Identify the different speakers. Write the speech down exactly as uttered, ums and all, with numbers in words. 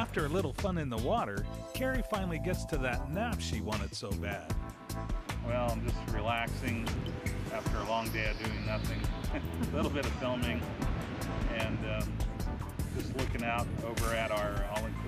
Speaker 1: After a little fun in the water, Carrie finally gets to that nap she wanted so bad.
Speaker 2: Well, I'm just relaxing after a long day of doing nothing. A little bit of filming and um, just looking out over at our all-inclusive